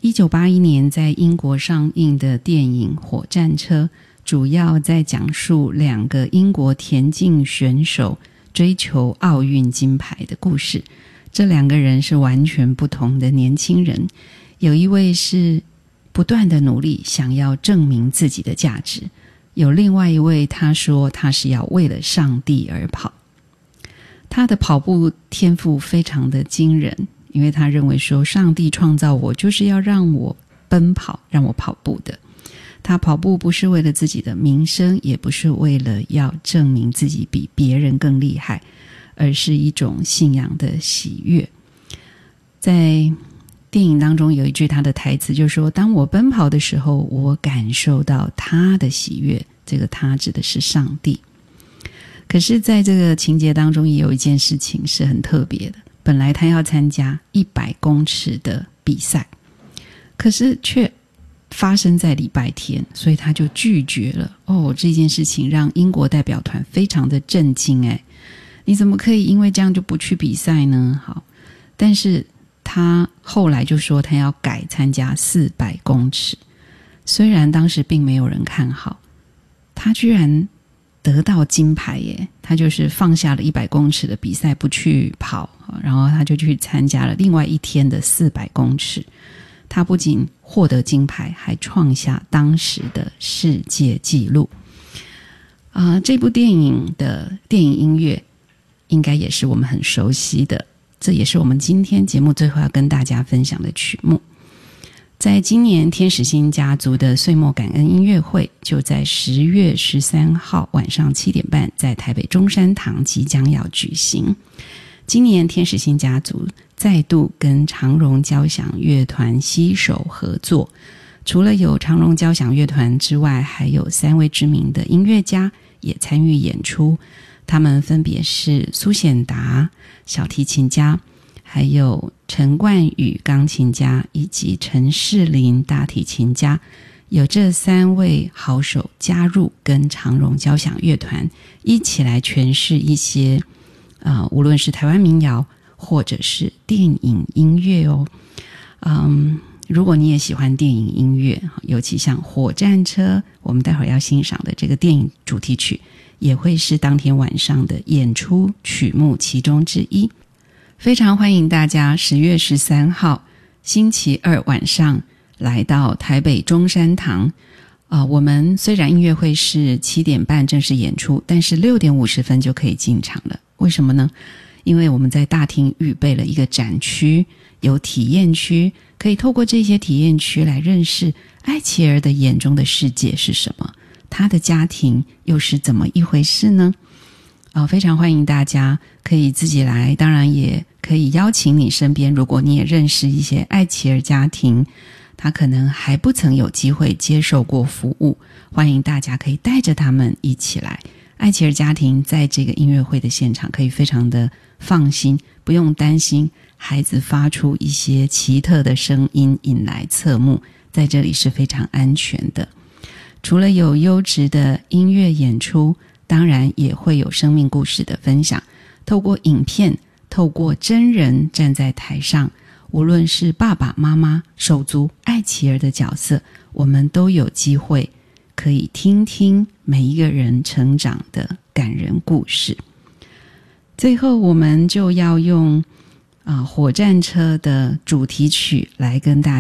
1981年在英国上映的电影《火战车》，主要在讲述2个英国田径选手追求奥运金牌的故事。这2个人是完全不同的年轻人，有一位是不断的努力想要证明自己的价值，有另外一位他说他是要为了上帝而跑。他的跑步天赋非常的惊人，因为他认为说上帝创造我就是要让我奔跑，让我跑步的。他跑步不是为了自己的名声，也不是为了要证明自己比别人更厉害，而是一种信仰的喜悦。在电影当中有一句他的台词，就是说当我奔跑的时候，我感受到他的喜悦，这个他指的是上帝。可是在这个情节当中也有一件事情是很特别的，本来他要参加100公尺的比赛，可是却发生在礼拜天，所以他就拒绝了。这件事情让英国代表团非常的震惊，你怎么可以因为这样就不去比赛呢？好，但是他后来就说他要改参加400公尺，虽然当时并没有人看好，他居然得到金牌耶！他就是放下了100公尺的比赛不去跑，然后他就去参加了另外一天的400公尺。他不仅获得金牌，还创下当时的世界纪录。这部电影的电影音乐应该也是我们很熟悉的，这也是我们今天节目最后要跟大家分享的曲目。在今年天使星家族的岁末感恩音乐会就在10月13号晚上7点半在台北中山堂即将要举行。今年天使星家族再度跟长荣交响乐团携手合作，除了有长荣交响乐团之外，还有3位知名的音乐家也参与演出，他们分别是苏显达小提琴家，还有陈冠宇钢琴家以及陈世林大提琴家。有这3位好手加入跟长荣交响乐团一起来诠释一些无论是台湾民谣或者是电影音乐如果你也喜欢电影音乐，尤其像火战车我们待会儿要欣赏的这个电影主题曲，也会是当天晚上的演出曲目其中之一。非常欢迎大家10月13号星期二晚上来到台北中山堂。我们虽然音乐会是7点半正式演出，但是6点50分就可以进场了。为什么呢？因为我们在大厅预备了一个展区，有体验区，可以透过这些体验区来认识艾琪儿的眼中的世界是什么，他的家庭又是怎么一回事呢？非常欢迎大家可以自己来，当然也可以邀请你身边，如果你也认识一些艾琪儿家庭，他可能还不曾有机会接受过服务，欢迎大家可以带着他们一起来。艾琪儿家庭在这个音乐会的现场可以非常的放心，不用担心孩子发出一些奇特的声音引来侧目，在这里是非常安全的。除了有优质的音乐演出，当然也会有生命故事的分享，透过影片，透过真人站在台上，无论是爸爸妈妈、手足、艾琪儿的角色，我们都有机会可以听听每一个人成长的感人故事。最后我们就要用火战车的主题曲来跟大